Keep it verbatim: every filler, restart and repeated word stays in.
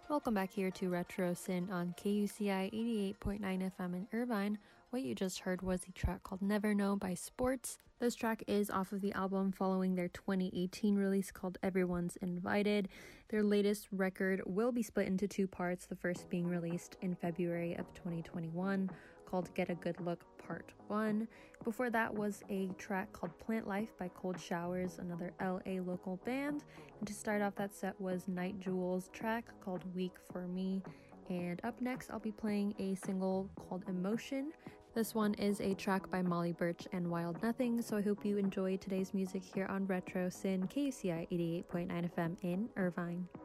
Welcome back here to Retro Sin on K U C I eighty-eight point nine F M in Irvine. What you just heard was a track called Never Know by Sports. This track is off of the album following their twenty eighteen release called Everyone's Invited. Their latest record will be split into two parts, the first being released in February of twenty twenty-one called Get a Good Look Part one. Before that was a track called Plant Life by Cold Showers, another L A local band. And to start off that set was Night Jewel's track called Weak for Me. And up next, I'll be playing a single called Emotion. This one is a track by Molly Birch and Wild Nothing, so I hope you enjoy today's music here on Retro Sin, K U C I eighty-eight point nine F M in Irvine.